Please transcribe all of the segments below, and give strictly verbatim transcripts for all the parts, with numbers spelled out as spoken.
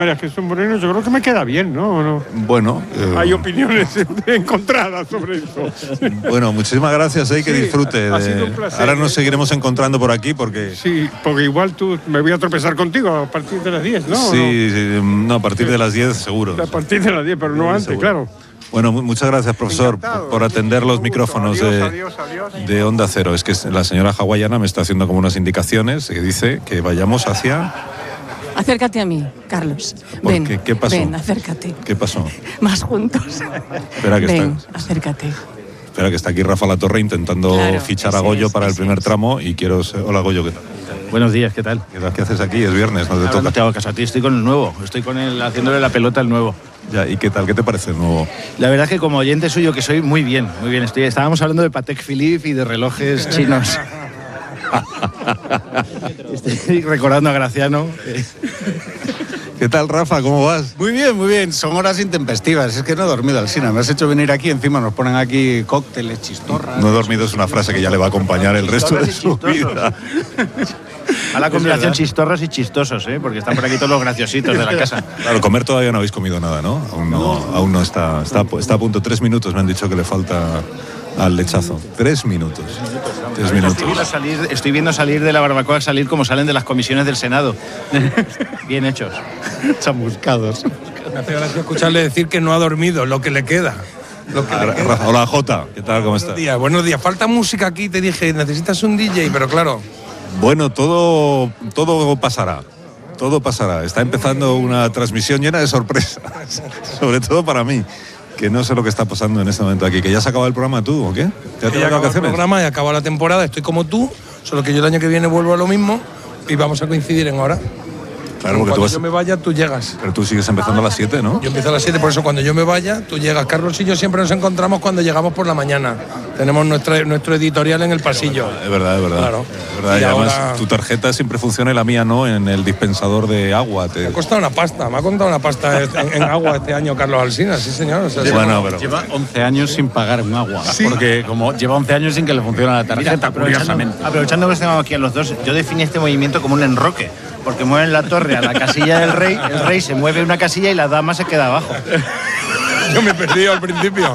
María Jesús Moreno, yo creo que me queda bien, ¿no? ¿No? Bueno. Eh, Hay opiniones encontradas sobre eso. Bueno, muchísimas gracias, eh, que sí, disfrute. Ha, ha sido un placer. Ahora nos seguiremos encontrando por aquí porque... Sí, porque igual tú me voy a tropezar contigo a partir de las diez, ¿no? Sí, no, sí, no a partir de las diez seguro. A partir de las diez, pero no antes, seguro. Claro. Bueno, muchas gracias, profesor, Encantado. por atender los micrófonos adiós, de, adiós, adiós. de Onda Cero. Es que la señora hawaiana me está haciendo como unas indicaciones que dice que vayamos hacia... Acércate a mí, Carlos. ¿Por ven, qué? ¿Qué pasó? Ven, acércate. ¿Qué pasó? Más juntos. Espera que ven, está... acércate. Espera que está aquí Rafa Latorre intentando claro, fichar a Goyo es, para el primer es. tramo y quiero... Ser... Hola, Goyo, ¿qué tal? Buenos días, ¿qué tal? ¿Qué, tal? ¿Qué haces aquí? Es viernes, no te Ahora toca. No te hago caso a ti, estoy con el nuevo. Estoy con el, haciéndole la pelota al nuevo. Ya, ¿y qué tal? ¿Qué te parece el nuevo? La verdad es que como oyente suyo que soy, muy bien, muy bien. Estoy, estábamos hablando de Patek Philippe y de relojes chinos. Estoy recordando a Graciano. ¿Qué tal, Rafa? ¿Cómo vas? Muy bien, muy bien. Son horas intempestivas. Es que no he dormido, Alsina. Me has hecho venir aquí, encima nos ponen aquí cócteles, chistorras. No he dormido es una frase que ya le va a acompañar el resto de su vida. A la combinación chistorros y chistosos, ¿eh? Porque están por aquí todos los graciositos de la casa. Claro, comer todavía no habéis comido nada, ¿no? Aún no, no. Aún no está, está, está a punto. Tres minutos me han dicho que le falta al lechazo. Tres minutos. Tres minutos. Estoy viendo, salir, estoy viendo salir de la barbacoa, salir como salen de las comisiones del Senado. Bien hechos. Chamuscados. Me hace gracia escucharle decir que no ha dormido, lo que le queda. Lo que le queda. Hola, Jota. ¿Qué tal? ¿Cómo estás? Buenos días, buenos días. Falta música aquí, te dije, necesitas un D J, pero claro. Bueno, todo, todo pasará. Todo pasará. Está empezando una transmisión llena de sorpresas. Sobre todo para mí, que no sé lo que está pasando en este momento aquí. ¿Que ya se acaba el programa tú o qué? ¿Te has acabado el programa y acaba la temporada? Estoy como tú, solo que yo el año que viene vuelvo a lo mismo y vamos a coincidir en hora. Claro, porque cuando tú vas... yo me vaya, tú llegas. Pero tú sigues empezando a las siete, ¿no? Yo empiezo a las siete, por eso cuando yo me vaya, tú llegas. Carlos y yo siempre nos encontramos cuando llegamos por la mañana. Tenemos nuestra, nuestro editorial en el pasillo. Es verdad, es verdad. Claro. Es verdad. Y, y además ahora... tu tarjeta siempre funciona y la mía no en el dispensador de agua. Te... Me ha costado una pasta, me ha costado una pasta en, en agua este año Carlos Alsina, sí señor. O sea, lleva, bueno, pero... lleva once años sin pagar un agua. ¿Sí? Porque como lleva once años sin que le funcione la tarjeta, Mira, curiosamente. Aprovechando que estamos aquí a los dos, yo definí este movimiento como un enroque. Porque mueven la torre a la casilla del rey, el rey se mueve una casilla y la dama se queda abajo. Yo me he perdido al principio.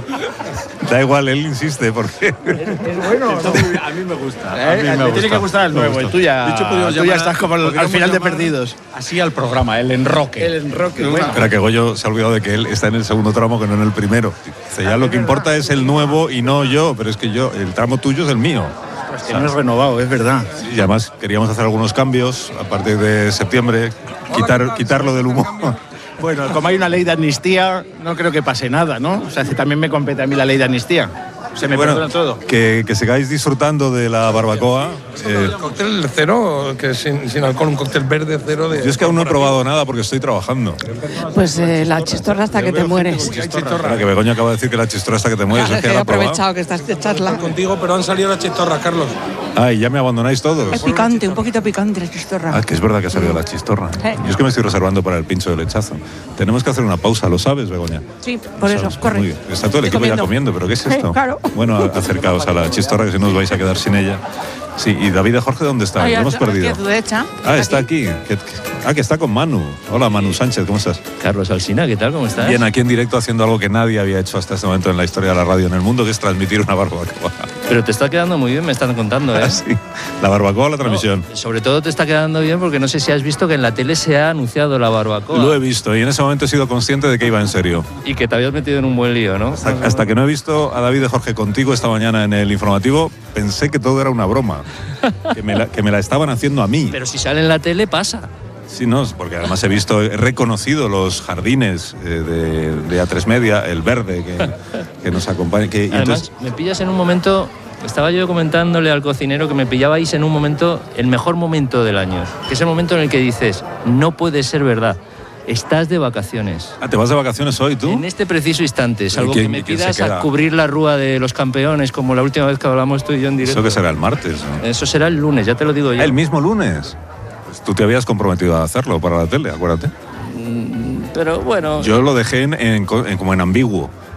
Da igual, él insiste, porque... Es, es bueno, ¿no? A mí me gusta. A mí me, me gusta. tiene que gustar el nuevo, y tú ya, Dicho, tú ya estás como al, al final de Perdidos. Así al programa, el enroque. El enroque, bueno. Espera, que Goyo se ha olvidado de que él está en el segundo tramo, que no en el primero. O sea, ya lo que importa es el nuevo y no yo, pero es que yo, el tramo tuyo es el mío. Pues que no es renovado, es verdad. Sí, y además queríamos hacer algunos cambios a partir de septiembre, quitar, quitarlo del humor. Bueno, como hay una ley de amnistía, no creo que pase nada, ¿no? O sea, también me compete a mí la ley de amnistía. Se me bueno, perdona todo. Que, que sigáis disfrutando de la barbacoa. Eh, ¿El cóctel cero? Que sin, sin alcohol, un cóctel verde cero. De, yo es que aún no he probado nada porque estoy trabajando. Pues eh, la chistorra hasta que te mueres. Chistorra. Que Begoña acaba de decir que la chistorra hasta que te mueres. Claro, es que que he la aprovechado que estás de charla. Contigo, pero han salido las chistorras, Carlos. Ah, y ya me abandonáis todos. Es picante, un poquito picante la chistorra. Ah, que es verdad que ha salido la chistorra. ¿Eh? Yo es que me estoy reservando para el pincho de lechazo. Tenemos que hacer una pausa, ¿lo sabes, Begoña? Sí, por eso, corre. Muy bien. Está todo el equipo ya comiendo, pero ¿qué es esto? Eh, claro. Bueno, acercaos a la chistorra, que si no os vais a quedar sin ella. Sí, y David de Jorge, ¿dónde está? Ay, Lo hemos perdido. Ah, está aquí. aquí. Ah, que está con Manu. Hola, Manu Sánchez, ¿cómo estás? Carlos Alsina, ¿qué tal? ¿Cómo estás? Bien, aquí en directo haciendo algo que nadie había hecho hasta este momento en la historia de la radio en el mundo, que es transmitir una barbacoa. Pero te está quedando muy bien, me están contando, ¿eh? Ah, sí. La barbacoa o la transmisión. No, sobre todo te está quedando bien porque no sé si has visto que en la tele se ha anunciado la barbacoa. Lo he visto y en ese momento he sido consciente de que iba en serio. Y que te habías metido en un buen lío, ¿no? Hasta, hasta que no he visto a David de Jorge contigo esta mañana en el informativo, pensé que todo era una broma. Que me la, que me la estaban haciendo a mí. Pero si sale en la tele, pasa. Sí, no, porque además he visto, he reconocido los jardines eh, de, de A tres Media, el verde que, que nos acompaña. Que, además, entonces... me pillas en un momento, estaba yo comentándole al cocinero que me pillabais en un momento, el mejor momento del año, que es el momento en el que dices, no puede ser verdad. Estás de vacaciones. Ah, ¿te vas de vacaciones hoy tú? En este preciso instante, salvo ¿Quién, que me quién pidas a cubrir la rúa de los campeones, como la última vez que hablamos tú y yo en directo. Eso que será el martes, ¿no? Eso será el lunes, ya te lo digo yo. ¿El mismo lunes? Pues tú te habías comprometido a hacerlo para la tele, acuérdate. Mm, pero bueno... Yo lo dejé en, en, en, como en ambiguo.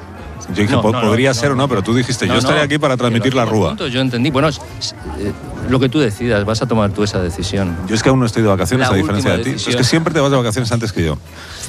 Yo dije, No, po- no, podría no, ser no, o no, pero tú dijiste, No, yo estaré no, aquí para que transmitir lo la hacemos rúa. juntos, yo entendí. Bueno, es- es, eh, lo que tú decidas, vas a tomar tú esa decisión. Yo es que aún no estoy de vacaciones, La a diferencia última de ti. decisión. Es que siempre te vas de vacaciones antes que yo.